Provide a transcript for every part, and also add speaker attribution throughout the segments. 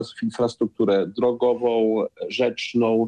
Speaker 1: w infrastrukturę drogową, rzeczną,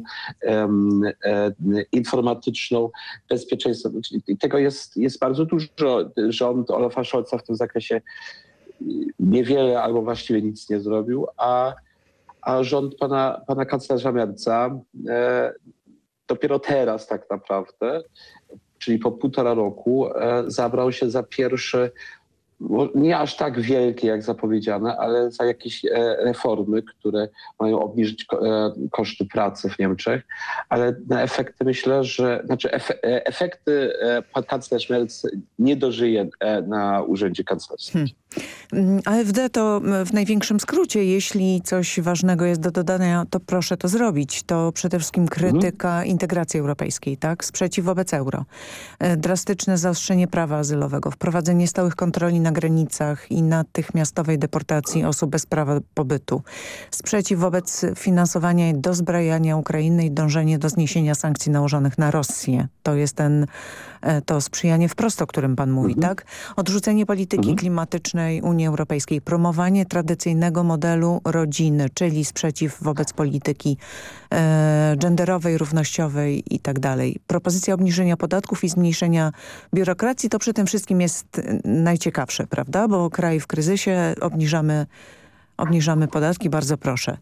Speaker 1: informatyczną, bezpieczeństwo. I tego jest bardzo dużo. Rząd Olafa Scholza w tym zakresie niewiele albo właściwie nic nie zrobił, a rząd pana kanclerza Merza dopiero teraz tak naprawdę, czyli po 1,5 roku, zabrał się za pierwsze, nie aż tak wielkie jak zapowiedziane, ale za jakieś reformy, które mają obniżyć koszty pracy w Niemczech, ale na efekty myślę, że efekty pan kanclerz Merz nie dożyje na urzędzie kanclerskim.
Speaker 2: AfD to w największym skrócie, jeśli coś ważnego jest do dodania, to proszę to zrobić. To przede wszystkim krytyka integracji europejskiej, tak? Sprzeciw wobec euro. Drastyczne zaostrzenie prawa azylowego, wprowadzenie stałych kontroli na granicach i natychmiastowej deportacji osób bez prawa pobytu. Sprzeciw wobec finansowania i dozbrajania Ukrainy i dążenie do zniesienia sankcji nałożonych na Rosję. To jest to sprzyjanie wprost, o którym pan mówi, tak? Odrzucenie polityki klimatycznej Unii Europejskiej, promowanie tradycyjnego modelu rodziny, czyli sprzeciw wobec polityki genderowej, równościowej i tak dalej. Propozycja obniżenia podatków i zmniejszenia biurokracji to przy tym wszystkim jest najciekawsze, prawda? Bo kraj w kryzysie, obniżamy podatki, bardzo proszę.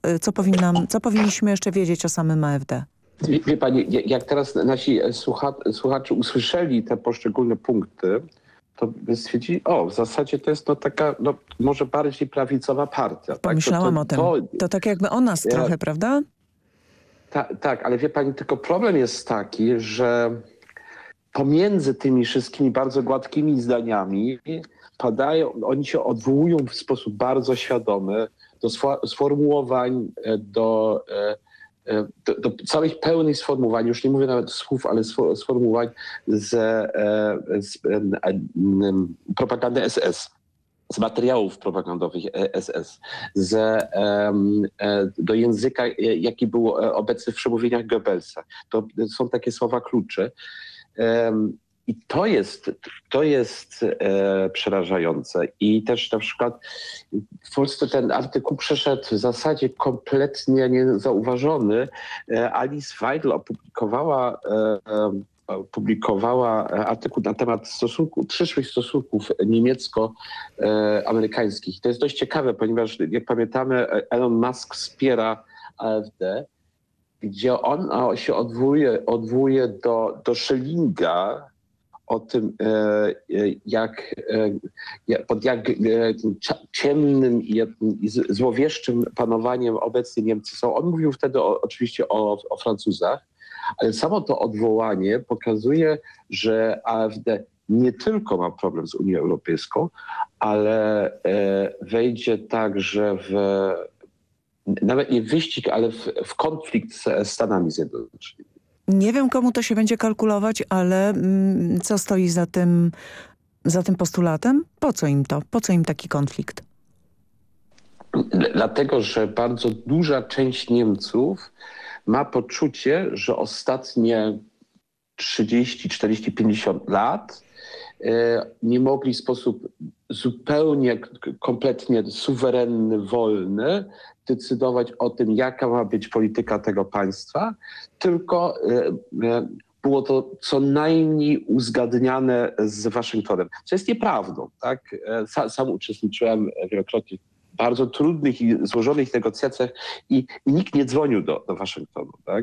Speaker 2: Co powinniśmy jeszcze wiedzieć o samym AfD?
Speaker 1: Wie pani, jak teraz nasi słuchacze usłyszeli te poszczególne punkty, to stwierdzili, w zasadzie to jest taka, może bardziej prawicowa partia.
Speaker 2: Pomyślałam o tym. To tak jakby o nas trochę, prawda?
Speaker 1: Tak, ale wie pani, tylko problem jest taki, że pomiędzy tymi wszystkimi bardzo gładkimi zdaniami oni się odwołują w sposób bardzo świadomy do sformułowań, do całych pełnych sformułowań, już nie mówię nawet słów, ale sformułowań z propagandy SS, z materiałów propagandowych SS, do języka, jaki był obecny w przemówieniach Goebbelsa. To są takie słowa klucze. I to jest przerażające. I też na przykład w Polsce ten artykuł przeszedł w zasadzie kompletnie niezauważony. Alice Weidel opublikowała artykuł na temat przyszłych stosunków niemiecko-amerykańskich. To jest dość ciekawe, ponieważ jak pamiętamy, Elon Musk wspiera AfD, gdzie on się odwołuje do Schellinga, o tym, pod jak ciemnym i złowieszczym panowaniem obecnie Niemcy są. On mówił wtedy oczywiście o Francuzach, ale samo to odwołanie pokazuje, że AfD nie tylko ma problem z Unią Europejską, ale wejdzie także nawet nie w wyścig, ale w konflikt z Stanami Zjednoczonymi.
Speaker 2: Nie wiem, komu to się będzie kalkulować, ale co stoi za tym postulatem? Po co im to? Po co im taki konflikt?
Speaker 1: Dlatego, że bardzo duża część Niemców ma poczucie, że ostatnie 30, 40, 50 lat nie mogli w sposób zupełnie, kompletnie suwerenny, wolny decydować o tym, jaka ma być polityka tego państwa, tylko było to co najmniej uzgadniane z Waszyngtonem, co jest nieprawdą. Tak? Sam uczestniczyłem wielokrotnie w bardzo trudnych i złożonych negocjacjach i nikt nie dzwonił do Waszyngtonu. Tak?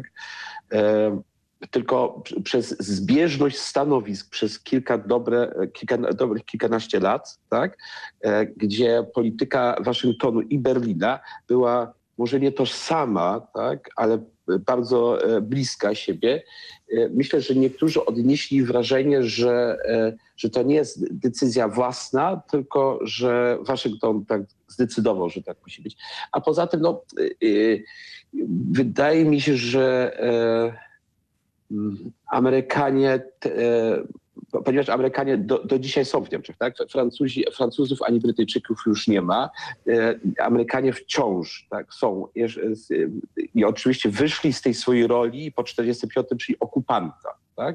Speaker 1: Tylko przez zbieżność stanowisk przez kilkanaście lat, tak, gdzie polityka Waszyngtonu i Berlina była może nie tożsama, tak, ale bardzo bliska siebie. Myślę, że niektórzy odnieśli wrażenie, że to nie jest decyzja własna, tylko że Waszyngton tak zdecydował, że tak musi być. A poza tym, wydaje mi się, że Amerykanie, ponieważ Amerykanie do dzisiaj są w Niemczech, tak? Francuzów ani Brytyjczyków już nie ma. Amerykanie wciąż tak, są i oczywiście wyszli z tej swojej roli po 1945, czyli okupanta. Tak?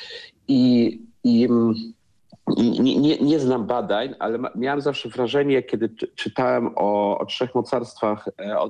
Speaker 1: Nie znam badań, ale miałem zawsze wrażenie, kiedy czytałem o trzech mocarstwach,